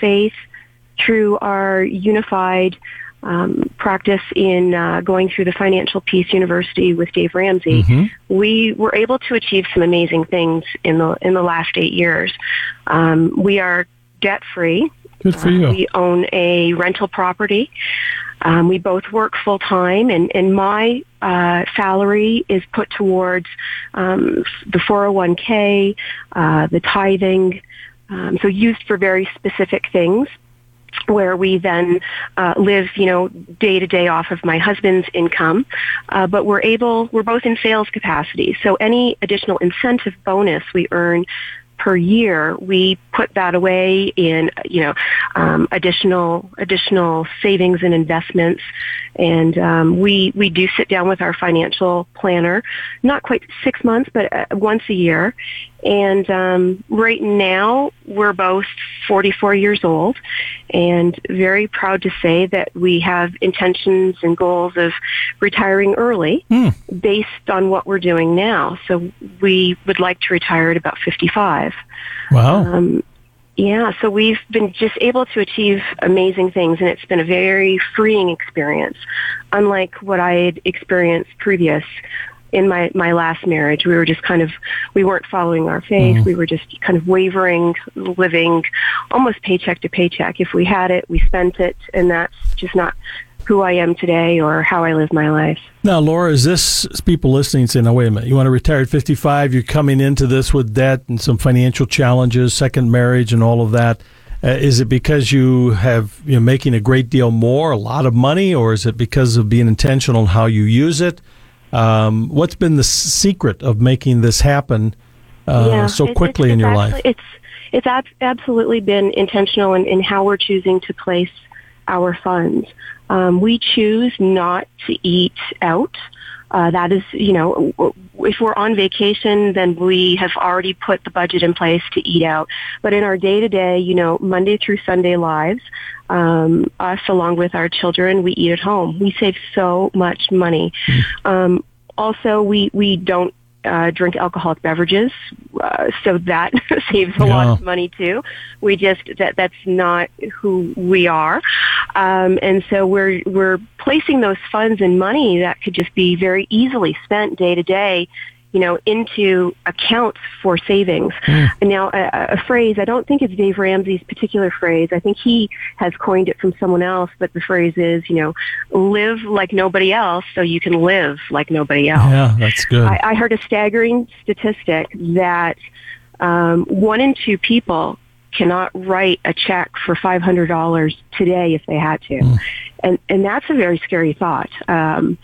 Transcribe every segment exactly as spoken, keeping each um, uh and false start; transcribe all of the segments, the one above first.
faith through our unified um, practice in uh, going through the Financial Peace University with Dave Ramsey. Mm-hmm. We were able to achieve some amazing things in the in the last eight years. Um, we are debt-free. Good for you. Uh, we own a rental property. Um, we both work full-time, and, and my uh, salary is put towards um, the four oh one k, uh, the tithing, um, so used for very specific things, where we then uh, live, you know, day to day off of my husband's income. Uh, but we're able, we're both in sales capacity, so any additional incentive bonus we earn per year, we put that away in, you know, um, additional additional savings and investments. And um, we we do sit down with our financial planner, not quite six months, but uh, once a year. And um, right now, we're both forty-four years old, and very proud to say that we have intentions and goals of retiring early mm. based on what we're doing now. So we would like to retire at about fifty-five. Wow. Um, yeah, so we've been just able to achieve amazing things, and it's been a very freeing experience, unlike what I had experienced previous. In my, my last marriage, we were just kind of, we weren't following our faith. Mm. We were just kind of wavering, living almost paycheck to paycheck. If we had it, we spent it, and that's just not who I am today or how I live my life. Now, Laura, is this people listening saying, now, wait a minute, you want to retire at fifty-five, you're coming into this with debt and some financial challenges, second marriage and all of that. Uh, is it because you have, you know, making a great deal more, a lot of money, or is it because of being intentional in how you use it? Um, what's been the secret of making this happen uh, yeah, so it, quickly it's, in it's your actually, life? It's it's ab- absolutely been intentional in, in how we're choosing to place our funds. Um, we choose not to eat out. Uh, that is, you know, if we're on vacation, then we have already put the budget in place to eat out. But in our day-to-day, you know, Monday through Sunday lives, um, us along with our children, we eat at home. We save so much money. Mm. Um, also, we, we don't uh, drink alcoholic beverages, uh, so that saves a yeah. lot of money too. We just that that's not who we are, um, and so we're we're placing those funds and money that could just be very easily spent day to day, you know, into accounts for savings. Mm. And now a, a phrase, I don't think it's Dave Ramsey's particular phrase. I think he has coined it from someone else, but the phrase is, you know, live like nobody else so you can live like nobody else. Yeah, that's good. I, I heard a staggering statistic that um, one in two people cannot write a check for five hundred dollars today if they had to. Mm. And, and that's a very scary thought. Um,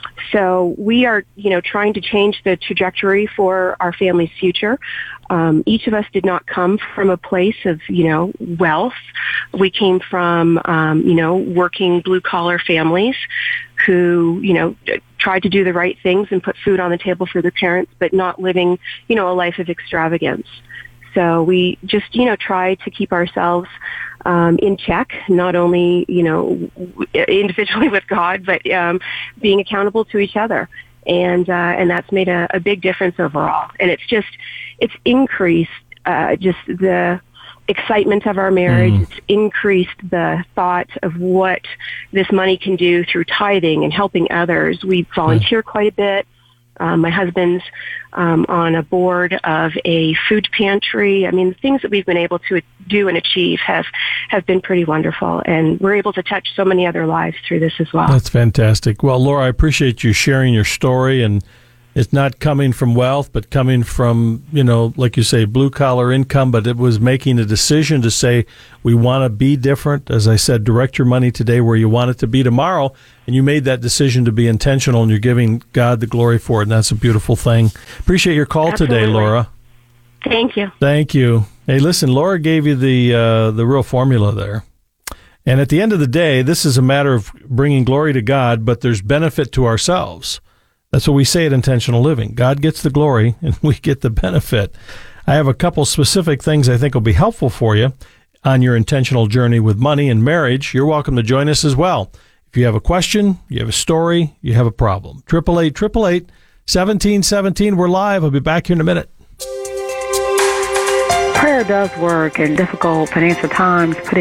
So we are, you know, trying to change the trajectory for our family's future. Um, each of us did not come from a place of, you know, wealth. We came from, um, you know, working blue-collar families who, you know, tried to do the right things and put food on the table for their parents, but not living, you know, a life of extravagance. So we just, you know, try to keep ourselves um, in check, not only, you know, individually with God, but um, being accountable to each other. And uh, and that's made a, a big difference overall. And it's just, it's increased uh, just the excitement of our marriage. Mm. It's increased the thought of what this money can do through tithing and helping others. We volunteer mm. quite a bit. Um, my husband's um, on a board of a food pantry. I mean, the things that we've been able to do and achieve have, have been pretty wonderful, and we're able to touch so many other lives through this as well. That's fantastic. Well, Laura, I appreciate you sharing your story, and it's not coming from wealth, but coming from, you know, like you say, blue-collar income, but it was making a decision to say, we want to be different. As I said, direct your money today where you want it to be tomorrow, and you made that decision to be intentional, and you're giving God the glory for it, and that's a beautiful thing. Appreciate your call Absolutely. today, Laura. Thank you. Thank you. Hey, listen, Laura gave you the uh, the real formula there. And at the end of the day, this is a matter of bringing glory to God, but there's benefit to ourselves. That's what we say at Intentional Living. God gets the glory, and we get the benefit. I have a couple specific things I think will be helpful for you on your intentional journey with money and marriage. You're welcome to join us as well. If you have a question, you have a story, you have a problem. eight eight eight, eight eight eight, one seven one seven. We're live. I'll be back here in a minute. Prayer does work in difficult financial times, putting